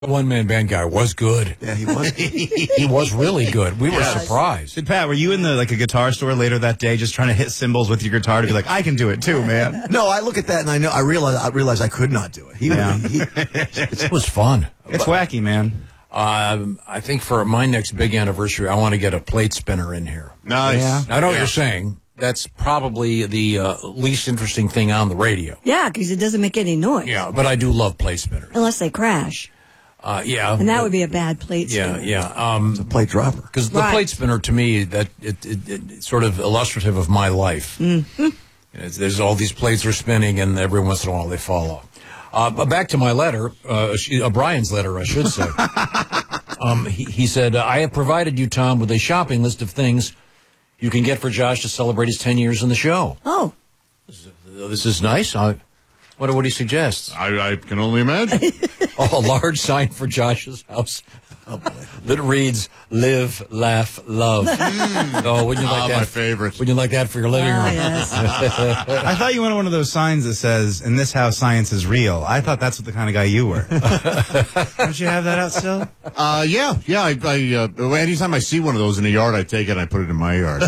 The one-man band guy was good. Yeah, he was. He was really good. We were surprised. Did Pat, were you in a guitar store later that day just trying to hit cymbals with your guitar to be like, I can do it too, man? No, I look at that and I realize I could not do it. It was fun. It's wacky, man. I think for my next big anniversary, I want to get a plate spinner in here. Nice. Yeah. I know what you're saying. That's probably the least interesting thing on the radio. Yeah, because it doesn't make any noise. Yeah, but I do love plate spinners. Unless they crash. Yeah. And that would be a bad plate spinner. Yeah. It's a plate dropper. Because the plate spinner, to me, it's sort of illustrative of my life. Mm-hmm. There's all these plates are spinning, and every once in a while they fall off. But back to my letter, Brian's letter, I should say. He said, I have provided you, Tom, with a shopping list of things you can get for Josh to celebrate his 10 years in the show. Oh. This is nice. What do you suggest? I can only imagine. A large sign for Josh's house that reads, "Live, laugh, love." Oh, wouldn't you like that? My favorite. Wouldn't you like that for your living room? Yes. I thought you wanted one of those signs that says, in this house, science is real. I thought that's what the kind of guy you were. Don't you have that out still? Yeah. Anytime I see one of those in the yard, I take it and I put it in my yard.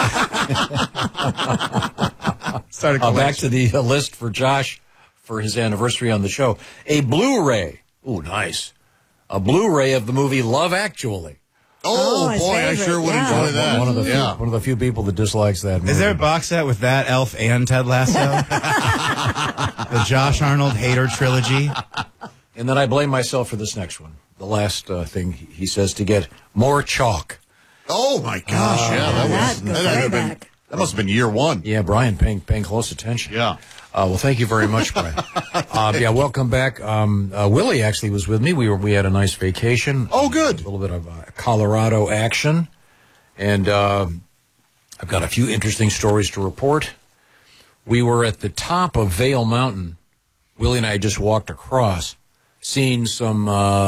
Back to the list for Josh for his anniversary on the show. A Blu-ray. Ooh, nice. A Blu-ray of the movie Love Actually. Oh his boy, I favorite, sure would yeah. enjoy that. One of the few people that dislikes that movie. Is there a box set with that, Elf, and Ted Lasso? The Josh Arnold Hater Trilogy. And then I blame myself for this next one. The last thing he says to get more chalk. Oh my gosh, that goes way back. That must have been year one. Yeah, Brian paying close attention. Yeah. Well, thank you very much, Brian. Welcome back. Willie actually was with me. We had a nice vacation. Oh, good. A little bit of Colorado action. And I've got a few interesting stories to report. We were at the top of Vail Mountain. Willie and I just walked across, seeing some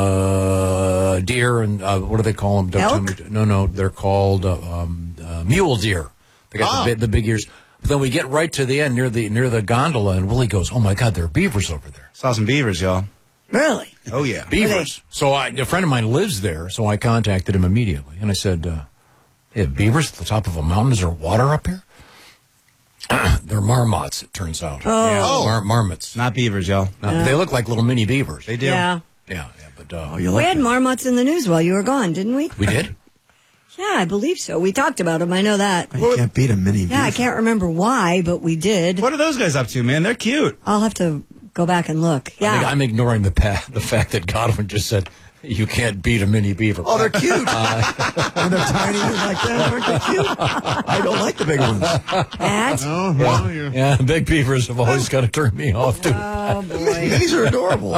deer and what do they call them? Elk? No, they're called mule deer. They got the big ears. But then we get right to the end near the gondola, and Willie goes, "Oh my God, there are beavers over there." Saw some beavers, y'all. Really? Oh, yeah. Beavers. So a friend of mine lives there, so I contacted him immediately, and I said, "Hey, beavers at the top of a mountain? Is there water up here?" They're marmots, it turns out. Oh. Yeah, marmots. Not beavers, y'all. No, they look like little mini beavers. They do. Yeah. Yeah, but We had marmots in the news while you were gone, didn't we? we did. Yeah, I believe so. We talked about them. I know that. You can't beat a mini beef. Yeah, I can't remember why, but we did. What are those guys up to, man? They're cute. I'll have to go back and look. I think Yeah. I'm ignoring the fact that Godwin just said you can't beat a mini beaver. Oh, they're cute. When they're tiny like that, aren't they cute? I don't like the big ones. Pat? Yeah, big beavers have always got to turn me off too. Oh, boy. These are adorable.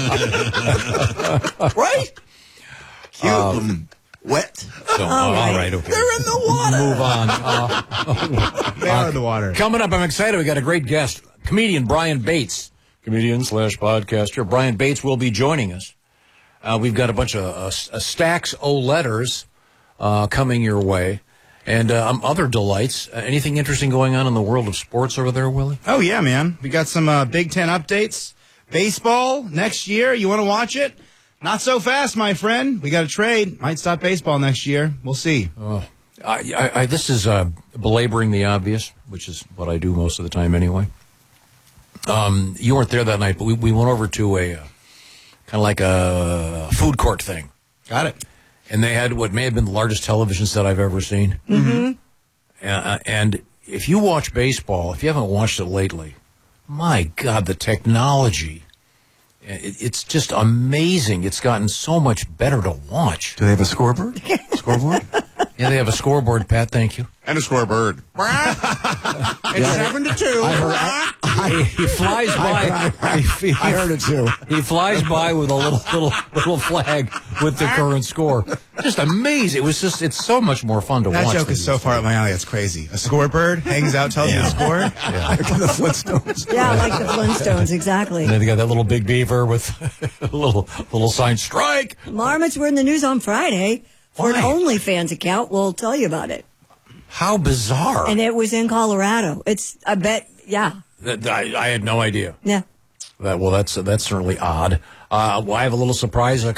Right? Cute. Wet. So, all right, okay. They're in the water. Move on. They are in the water. Coming up, I'm excited. We got a great guest, comedian Brian Bates, comedian/podcaster. Brian Bates will be joining us. We've got a bunch of stacks of letters coming your way, and other delights. Anything interesting going on in the world of sports over there, Willie? Oh, yeah, man. We got some Big Ten updates. Baseball next year. You want to watch it? Not so fast, my friend. We got a trade. Might stop baseball next year. We'll see. This is belaboring the obvious, which is what I do most of the time anyway. You weren't there that night, but we went over to a kind of like a food court thing. Got it. And they had what may have been the largest television set I've ever seen. Mm-hmm. And if you watch baseball, if you haven't watched it lately, my God, the technology, it's just amazing. It's gotten so much better to watch. Do they have a scoreboard? Scoreboard? Yeah, they have a scoreboard, Pat, thank you. And a scoreboard. It's 7-2. He flies by. I heard it too. He flies by with a little flag with the current score. Just amazing. It's so much more fun to watch. That joke is so far up my alley, it's crazy. A scorebird hangs out, tells you the score. Yeah. Like the Flintstones. Yeah, like the Flintstones, exactly. And then they got that little big beaver with a little sign, strike. Marmots were in the news on Friday for an Why? OnlyFans account. We'll tell you about it. How bizarre. And it was in Colorado. I bet, yeah. I had no idea. Yeah. That's certainly odd. Well, I have a little surprise